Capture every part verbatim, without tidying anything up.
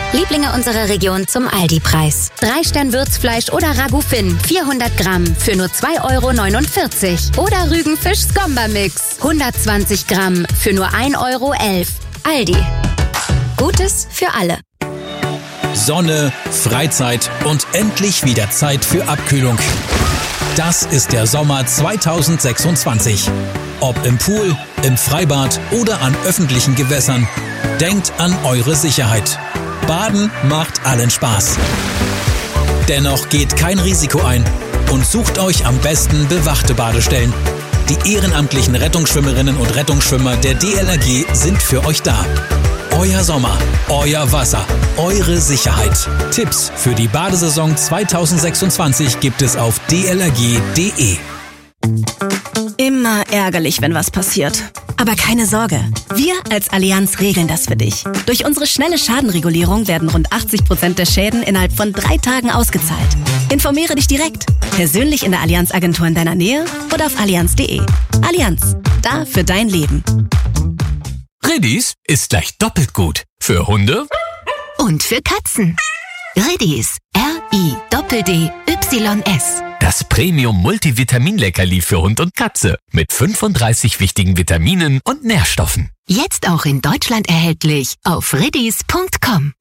Lieblinge unserer Region zum Aldi-Preis. Drei Stern Würzfleisch oder Ragout Finn, vierhundert Gramm für nur zwei Euro neunundvierzig. Oder Rügenfisch Skomba-Mix, hundertzwanzig Gramm für nur ein Euro elf. Aldi. Gutes für alle. Sonne, Freizeit und endlich wieder Zeit für Abkühlung. Das ist der Sommer zweitausendsechsundzwanzig. Ob im Pool, im Freibad oder an öffentlichen Gewässern, denkt an eure Sicherheit. Baden macht allen Spaß. Dennoch geht kein Risiko ein und sucht euch am besten bewachte Badestellen. Die ehrenamtlichen Rettungsschwimmerinnen und Rettungsschwimmer der D L R G sind für euch da. Euer Sommer, euer Wasser, eure Sicherheit. Tipps für die Badesaison zweitausendsechsundzwanzig gibt es auf d l r g punkt d e. Immer ärgerlich, wenn was passiert. Aber keine Sorge, wir als Allianz regeln das für dich. Durch unsere schnelle Schadenregulierung werden rund achtzig Prozent der Schäden innerhalb von drei Tagen ausgezahlt. Informiere dich direkt, persönlich in der Allianz-Agentur in deiner Nähe oder auf allianz punkt de. Allianz, da für dein Leben. Riddies ist gleich doppelt gut. Für Hunde und für Katzen. Riddies, R I D D Y S. Das Premium-Multivitamin-Leckerli für Hund und Katze mit fünfunddreißig wichtigen Vitaminen und Nährstoffen. Jetzt auch in Deutschland erhältlich auf riddies punkt com.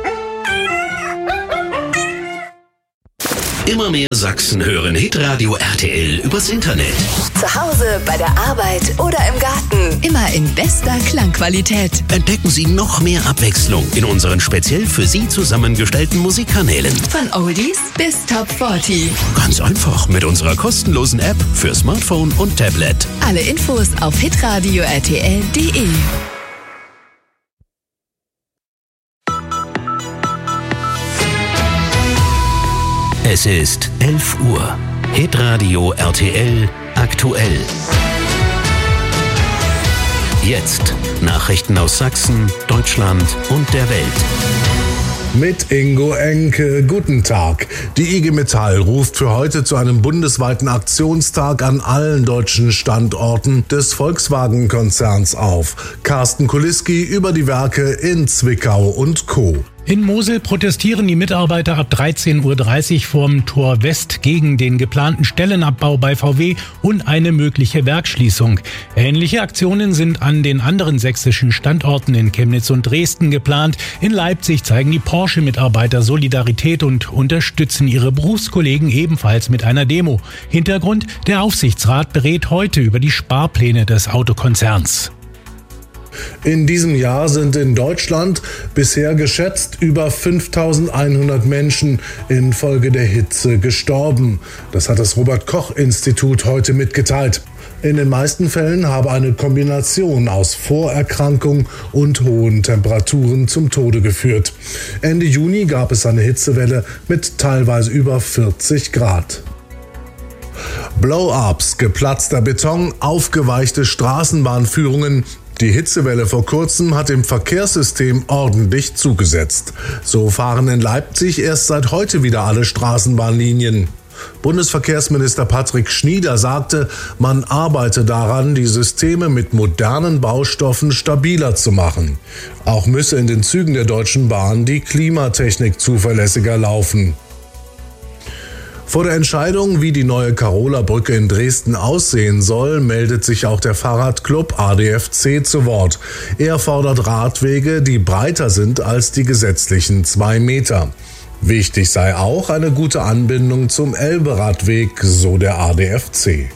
Immer mehr Sachsen hören Hitradio R T L übers Internet. Zu Hause, bei der Arbeit oder im Garten. Immer in bester Klangqualität. Entdecken Sie noch mehr Abwechslung in unseren speziell für Sie zusammengestellten Musikkanälen. Von Oldies bis Top vierzig. Ganz einfach mit unserer kostenlosen App für Smartphone und Tablet. Alle Infos auf hitradio r t l punkt de. Es ist elf Uhr. Hitradio R T L aktuell. Jetzt Nachrichten aus Sachsen, Deutschland und der Welt. Mit Ingo Enke, guten Tag. Die I G Metall ruft für heute zu einem bundesweiten Aktionstag an allen deutschen Standorten des Volkswagen-Konzerns auf. Carsten Kuliski über die Werke in Zwickau und Co. In Mosel protestieren die Mitarbeiter ab dreizehn Uhr dreißig vorm Tor West gegen den geplanten Stellenabbau bei V W und eine mögliche Werksschließung. Ähnliche Aktionen sind an den anderen sächsischen Standorten in Chemnitz und Dresden geplant. In Leipzig zeigen die Porsche-Mitarbeiter Solidarität und unterstützen ihre Berufskollegen ebenfalls mit einer Demo. Hintergrund: der Aufsichtsrat berät heute über die Sparpläne des Autokonzerns. In diesem Jahr sind in Deutschland bisher geschätzt über fünftausendeinhundert Menschen infolge der Hitze gestorben. Das hat das Robert-Koch-Institut heute mitgeteilt. In den meisten Fällen habe eine Kombination aus Vorerkrankung und hohen Temperaturen zum Tode geführt. Ende Juni gab es eine Hitzewelle mit teilweise über vierzig Grad. Blow-ups, geplatzter Beton, aufgeweichte Straßenbahnführungen. Die Hitzewelle vor kurzem hat im Verkehrssystem ordentlich zugesetzt. So fahren in Leipzig erst seit heute wieder alle Straßenbahnlinien. Bundesverkehrsminister Patrick Schnieder sagte, man arbeite daran, die Systeme mit modernen Baustoffen stabiler zu machen. Auch müsse in den Zügen der Deutschen Bahn die Klimatechnik zuverlässiger laufen. Vor der Entscheidung, wie die neue Karola-Brücke in Dresden aussehen soll, meldet sich auch der Fahrradclub A D F C zu Wort. Er fordert Radwege, die breiter sind als die gesetzlichen zwei Meter. Wichtig sei auch eine gute Anbindung zum Elbe-Radweg, so der A D F C.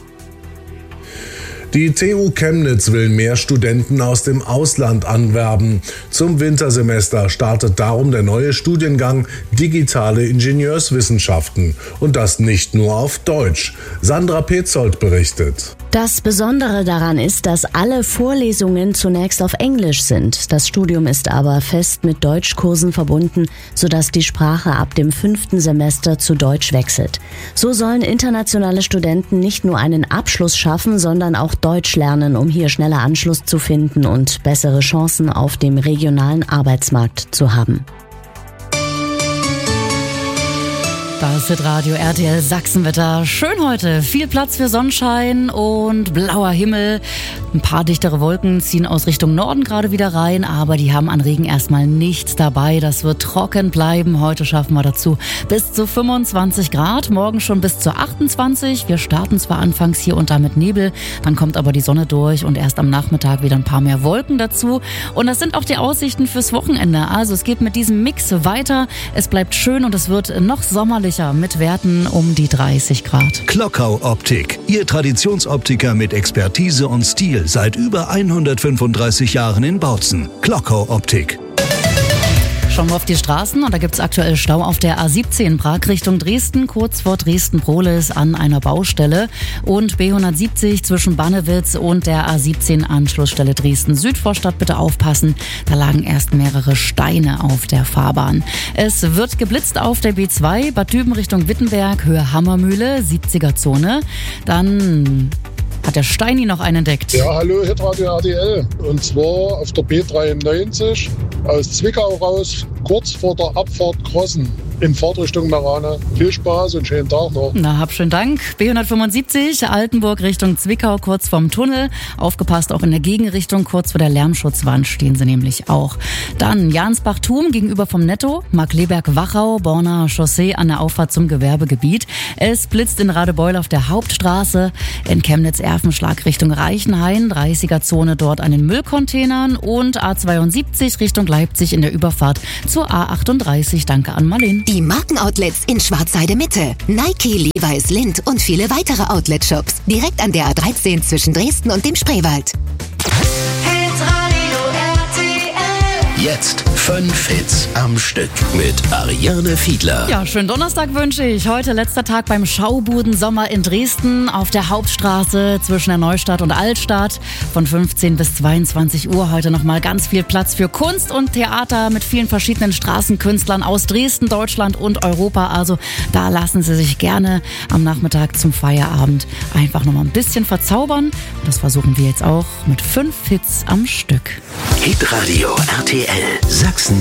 Die T U Chemnitz will mehr Studenten aus dem Ausland anwerben. Zum Wintersemester startet darum der neue Studiengang Digitale Ingenieurswissenschaften. Und das nicht nur auf Deutsch. Sandra Petzold berichtet. Das Besondere daran ist, dass alle Vorlesungen zunächst auf Englisch sind. Das Studium ist aber fest mit Deutschkursen verbunden, sodass die Sprache ab dem fünften Semester zu Deutsch wechselt. So sollen internationale Studenten nicht nur einen Abschluss schaffen, sondern auch Deutsch lernen, um hier schneller Anschluss zu finden und bessere Chancen auf dem regionalen Arbeitsmarkt zu haben. Das ist Radio R T L Sachsenwetter. Schön heute. Viel Platz für Sonnenschein und blauer Himmel. Ein paar dichtere Wolken ziehen aus Richtung Norden gerade wieder rein, aber die haben an Regen erstmal nichts dabei. Das wird trocken bleiben. Heute schaffen wir dazu bis zu fünfundzwanzig Grad, morgen schon bis zu achtundzwanzig. Wir starten zwar anfangs hier und da mit Nebel, dann kommt aber die Sonne durch und erst am Nachmittag wieder ein paar mehr Wolken dazu. Und das sind auch die Aussichten fürs Wochenende. Also es geht mit diesem Mix weiter. Es bleibt schön und es wird noch sommerlicher mit Werten um die dreißig Grad. Klockau Optik, Ihr Traditionsoptiker mit Expertise und Stil seit über hundertfünfunddreißig Jahren in Bautzen. Klockau Optik. Schauen wir auf die Straßen und da gibt es aktuell Stau auf der A siebzehn Prag Richtung Dresden, kurz vor Dresden-Prohlis an einer Baustelle und B hundertsiebzig zwischen Bannewitz und der A siebzehn Anschlussstelle Dresden-Südvorstadt. Bitte aufpassen, da lagen erst mehrere Steine auf der Fahrbahn. Es wird geblitzt auf der B zwei, Bad Düben Richtung Wittenberg, Höhe Hammermühle, siebziger Zone. Dann hat der Steini noch einen entdeckt. Ja, hallo, Hitradio R T L. Und zwar auf der B dreiundneunzig aus Zwickau raus, kurz vor der Abfahrt Krossen in Fahrtrichtung Marane. Viel Spaß und schönen Tag noch. Na, hab schönen Dank. B hundertfünfundsiebzig, Altenburg Richtung Zwickau, kurz vorm Tunnel. Aufgepasst, auch in der Gegenrichtung, kurz vor der Lärmschutzwand stehen sie nämlich auch. Dann Jansbach-Thum gegenüber vom Netto, Markleberg-Wachau, Borner Chaussee an der Auffahrt zum Gewerbegebiet. Es blitzt in Radebeul auf der Hauptstraße, in Chemnitz-Erfenschlag Richtung Reichenhain, dreißiger Zone dort an den Müllcontainern und A zweiundsiebzig Richtung Leipzig in der Überfahrt zur A achtunddreißig. Danke an Marlene. Die Markenoutlets in Schwarzheide Mitte. Nike, Levi's, Lindt und viele weitere Outlet-Shops. Direkt an der A dreizehn zwischen Dresden und dem Spreewald. Jetzt fünf Hits am Stück mit Ariane Fiedler. Ja, schönen Donnerstag wünsche ich. Heute letzter Tag beim Schaubuden-Sommer in Dresden auf der Hauptstraße zwischen der Neustadt und Altstadt. Von fünfzehn bis zweiundzwanzig Uhr heute nochmal ganz viel Platz für Kunst und Theater mit vielen verschiedenen Straßenkünstlern aus Dresden, Deutschland und Europa. Also da lassen Sie sich gerne am Nachmittag zum Feierabend einfach nochmal ein bisschen verzaubern. Und das versuchen wir jetzt auch mit fünf Hits am Stück. Hitradio R T L Sachsen